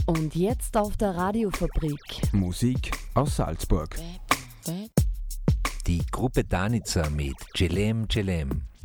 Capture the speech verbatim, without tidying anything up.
Und jetzt auf der Radiofabrik. Musik aus Salzburg. Die Gruppe Danica mit Celem Celem.